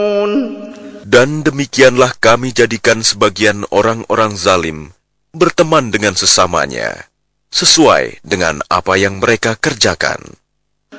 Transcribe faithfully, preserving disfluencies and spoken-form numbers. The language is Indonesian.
Dan demikianlah kami jadikan sebagian orang-orang zalim berteman dengan sesamanya, sesuai dengan apa yang mereka kerjakan.